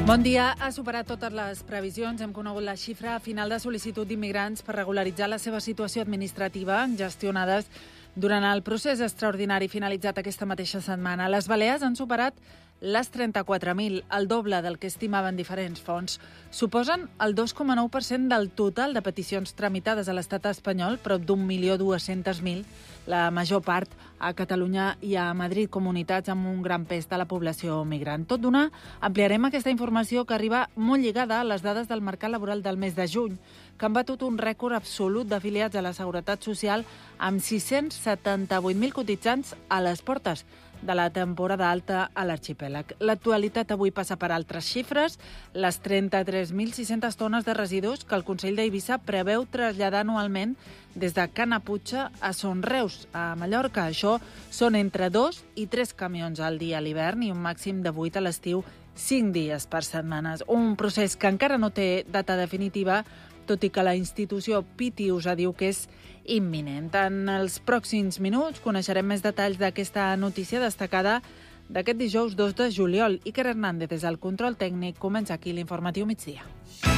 Bon dia. Ha superat totes les previsions. Hem conegut la xifra final de sol·licitud d'immigrants per regularitzar la seva situació administrativa gestionades durant el procés extraordinari finalitzat aquesta mateixa setmana. Les Balears han superat les 34.000, el doble del que estimaven diferents fonts. Suposen el 2,9% del total de peticions tramitades a l'estat espanyol, prop d'1.200.000, la major part a Catalunya i a Madrid, comunitats amb un gran pes de la població migrant. Tot d'una, ampliarem aquesta informació que arriba molt lligada a les dades del mercat laboral del mes de juny, que han batut un rècord absolut d'afiliats a la Seguretat Social amb 678.000 cotitzants a les portes de la temporada alta a l'arxipèlag. L'actualitat avui passa per altres xifres, les 33.600 tones de residus que el Consell d'Eivissa preveu traslladar anualment des de Canaputxa a Son Reus, a Mallorca. Això són entre 2 i 3 camions al dia a l'hivern i un màxim de 8 a l'estiu, 5 dies per setmanes. Un procés que encara no té data definitiva, tot i que la institució Pitiusa diu que és imminent. En els pròxims minuts coneixerem més detalls d'aquesta notícia destacada d'aquest dijous 2 de juliol. Iker Hernández, des del control tècnic, comença aquí l'informatiu migdia.